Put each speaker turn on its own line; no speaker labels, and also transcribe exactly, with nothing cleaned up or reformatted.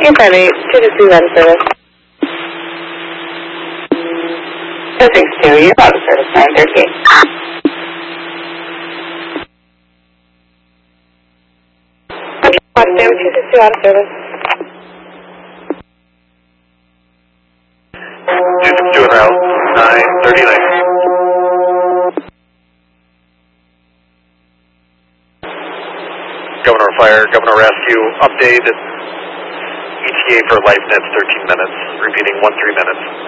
Whiskey five eight, two to three out of service. two six two, you're out of service, nine thirty-eight. Potsdam, two six two out of service.
two six two en route, nine thirty-nine. Governor Fire, Governor Rescue, update. E T A for LifeNet's thirteen minutes, repeating one three minutes.